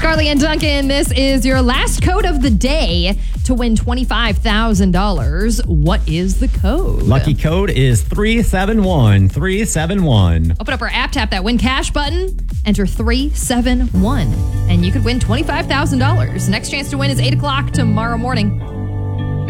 Carly and Duncan, this is your last code of the day to win $25,000. What is the code? Lucky code is 371371. Open up our app, tap that win cash button, enter 371, and you could win $25,000. Next chance to win is 8 o'clock tomorrow morning.